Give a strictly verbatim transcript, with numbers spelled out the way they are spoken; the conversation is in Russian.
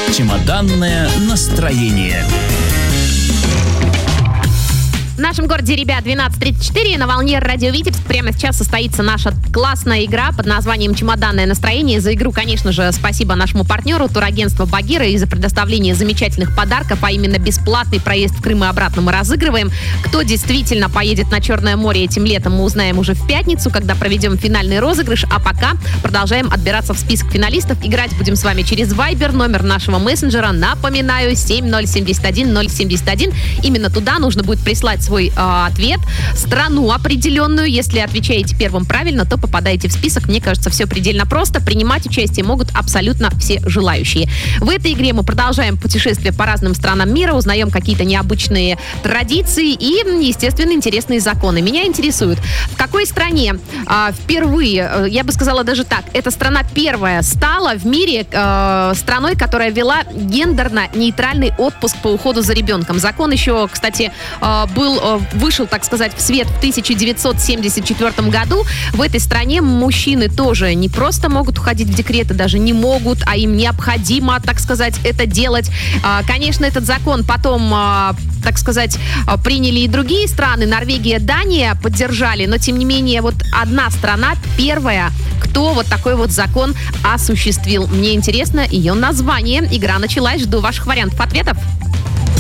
Чемоданное настроение. В нашем городе, ребят, двенадцать тридцать четыре, на волне радио Витебск прямо сейчас состоится наша классная игра под названием «Чемоданное настроение». За игру, конечно же, спасибо нашему партнеру, турагентству «Багира», и за предоставление замечательных подарков, а именно бесплатный проезд в Крым и обратно мы разыгрываем. Кто действительно поедет на Черное море этим летом, мы узнаем уже в пятницу, когда проведем финальный розыгрыш, а пока продолжаем отбираться в список финалистов. Играть будем с вами через Viber, номер нашего мессенджера, напоминаю, семь ноль семь один ноль семь один. Именно туда нужно будет прислать свой э, ответ, страну определенную. Если отвечаете первым правильно, то попадаете в список. Мне кажется, все предельно просто. Принимать участие могут абсолютно все желающие. В этой игре мы продолжаем путешествие по разным странам мира, узнаем какие-то необычные традиции и, естественно, интересные законы. Меня интересует, в какой стране э, впервые, э, я бы сказала даже так, эта страна первая стала в мире э, страной, которая ввела гендерно-нейтральный отпуск по уходу за ребенком. Закон еще, кстати, э, был вышел, так сказать, в свет в тысяча девятьсот семьдесят четвёртом году. В этой стране мужчины тоже не просто могут уходить в декрет, и даже не могут, а им необходимо, так сказать, это делать. Конечно, этот закон потом, так сказать, приняли и другие страны. Норвегия, Дания поддержали, но, тем не менее, вот одна страна первая, кто вот такой вот закон осуществил. Мне интересно ее название. Игра началась. Жду ваших вариантов ответов.